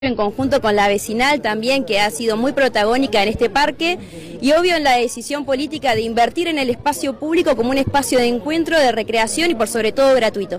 en conjunto con la vecinal también, que ha sido muy protagónica en este parque, y obvio en la decisión política de invertir en el espacio público como un espacio de encuentro, de recreación y por sobre todo gratuito.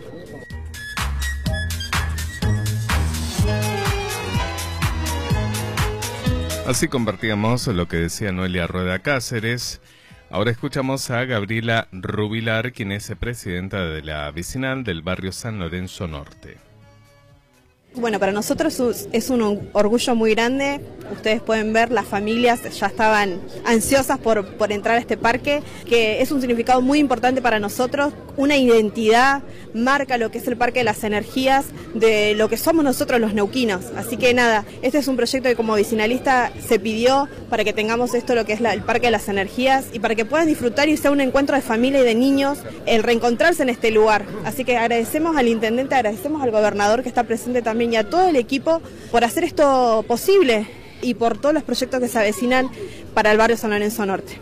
Así compartíamos lo que decía Noelia Rueda Cáceres. Ahora escuchamos a Gabriela Rubilar, quien es presidenta de la vecinal del barrio San Lorenzo Norte. Bueno, para nosotros es un orgullo muy grande. Ustedes pueden ver, las familias ya estaban ansiosas por entrar a este parque, que es un significado muy importante para nosotros, una identidad, marca lo que es el Parque de las Energías, de lo que somos nosotros los neuquinos. Así que nada, este es un proyecto que como vecinalista se pidió para que tengamos esto, lo que es el Parque de las Energías, y para que puedan disfrutar y sea un encuentro de familia y de niños, el reencontrarse en este lugar. Así que agradecemos al intendente, agradecemos al gobernador que está presente también y a todo el equipo por hacer esto posible y por todos los proyectos que se avecinan para el barrio San Lorenzo Norte.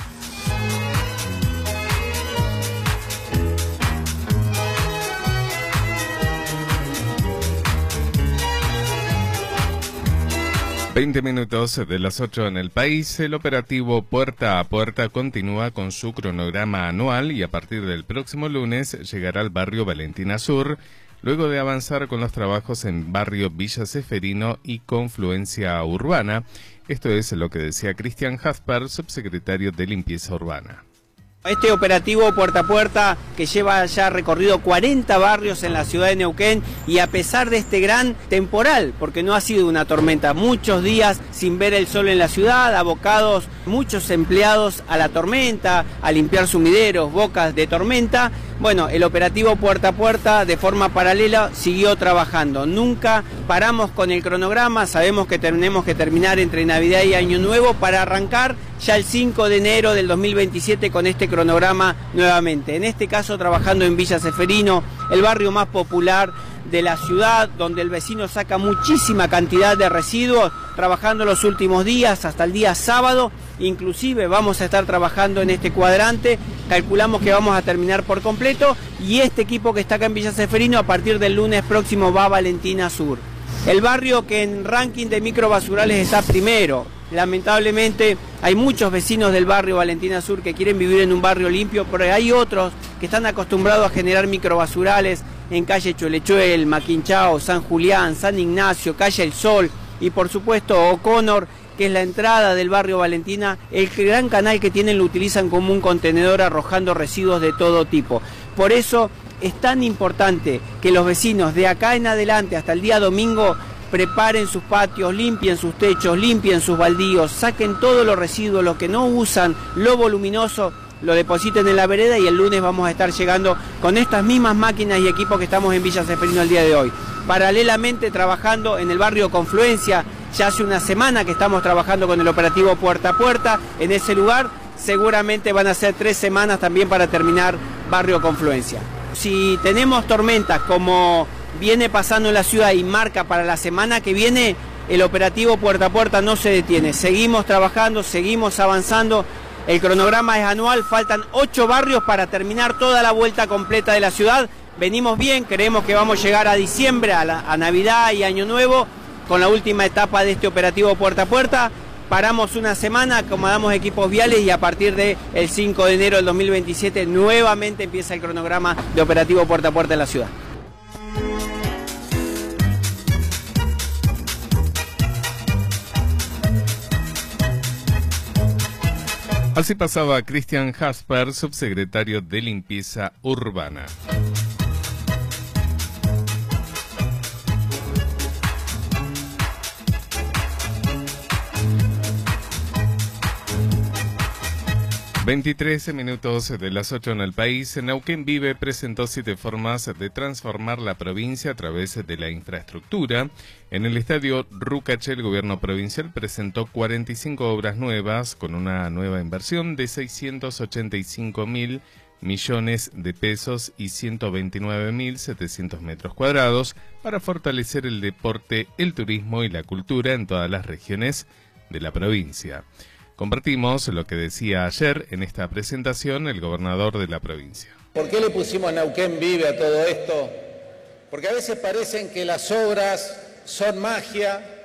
...20 de las 8 en el país. El operativo Puerta a Puerta continúa con su cronograma anual y a partir del próximo lunes llegará al barrio Valentina Sur, luego de avanzar con los trabajos en barrio Villa Ceferino y Confluencia Urbana. Esto es lo que decía Cristian Jasper, subsecretario de Limpieza Urbana. Este operativo Puerta a Puerta, que lleva ya recorrido 40 barrios en la ciudad de Neuquén, y a pesar de este gran temporal, porque no ha sido una tormenta, muchos días sin ver el sol en la ciudad, abocados muchos empleados a la tormenta, a limpiar sumideros, bocas de tormenta. Bueno, el operativo Puerta a Puerta de forma paralela siguió trabajando. Nunca paramos con el cronograma, sabemos que tenemos que terminar entre Navidad y Año Nuevo para arrancar ya el 5 de enero del 2027 con este cronograma nuevamente. En este caso trabajando en Villa Ceferino, el barrio más popular de la ciudad, donde el vecino saca muchísima cantidad de residuos, trabajando los últimos días hasta el día sábado. Inclusive vamos a estar trabajando en este cuadrante, calculamos que vamos a terminar por completo, y este equipo que está acá en Villa Ceferino a partir del lunes próximo va a Valentina Sur. El barrio que en ranking de microbasurales está primero. Lamentablemente hay muchos vecinos del barrio Valentina Sur que quieren vivir en un barrio limpio, pero hay otros que están acostumbrados a generar microbasurales en calle Cholechuel, Maquinchao, San Julián, San Ignacio, calle El Sol y por supuesto O'Connor, que es la entrada del barrio Valentina. El gran canal que tienen lo utilizan como un contenedor arrojando residuos de todo tipo. Por eso es tan importante que los vecinos de acá en adelante hasta el día domingo preparen sus patios, limpien sus techos, limpien sus baldíos, saquen todos los residuos, lo que no usan, lo voluminoso, lo depositen en la vereda, y el lunes vamos a estar llegando con estas mismas máquinas y equipos que estamos en Villa Ceferino el día de hoy. Paralelamente trabajando en el barrio Confluencia, ya hace una semana que estamos trabajando con el operativo Puerta a Puerta en ese lugar, seguramente van a ser 3 semanas también para terminar barrio Confluencia. Si tenemos tormentas como viene pasando en la ciudad y marca para la semana que viene, el operativo Puerta a Puerta no se detiene. Seguimos trabajando, seguimos avanzando. El cronograma es anual, faltan 8 barrios para terminar toda la vuelta completa de la ciudad. Venimos bien, creemos que vamos a llegar a diciembre, a Navidad y Año Nuevo, con la última etapa de este operativo Puerta a Puerta. Paramos una semana, acomodamos equipos viales y a partir del 5 de enero del 2027 nuevamente empieza el cronograma de operativo Puerta a Puerta en la ciudad. Así pasaba Cristian Jasper, subsecretario de Limpieza Urbana. ...23 de las 8 en el país. Neuquén Vive presentó 7 formas de transformar la provincia a través de la infraestructura. En el estadio Rucache, el gobierno provincial presentó 45 obras nuevas con una nueva inversión de 685.000 millones de pesos y 129.700 metros cuadrados para fortalecer el deporte, el turismo y la cultura en todas las regiones de la provincia. Compartimos lo que decía ayer en esta presentación el gobernador de la provincia. ¿Por qué le pusimos Neuquén Vive a todo esto? Porque a veces parecen que las obras son magia.